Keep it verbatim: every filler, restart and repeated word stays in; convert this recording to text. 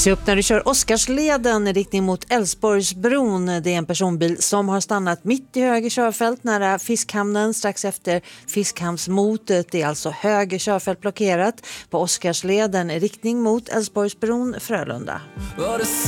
Se upp när du kör Oscarsleden i riktning mot Älvsborgsbron. Det är en personbil som har stannat mitt i höger körfält nära Fiskhamnen strax efter Fiskhamnsmotet. Det är alltså höger körfält blockerat på Oscarsleden i riktning mot Älvsborgsbron, Frölunda.